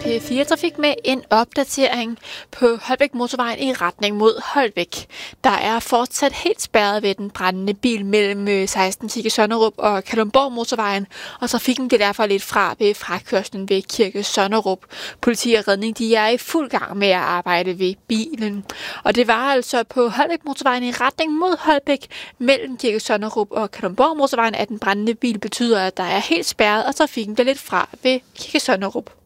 P4 Trafik med en opdatering på Holbæk Motorvejen i retning mod Holbæk. Der er fortsat helt spærret ved den brændende bil mellem 16 Sønderup og Kalundborg Motorvejen, og trafikken bliver derfor lidt fra ved frakørslen ved Kirke Sønderup. Politi og redning de er i fuld gang med at arbejde ved bilen. Og det var altså på Holbæk Motorvejen i retning mod Holbæk mellem Kirke Sønderup og Kalundborg Motorvejen, at den brændende bil betyder, at der er helt spærret, og trafikken bliver lidt fra ved Kirke Sønderup.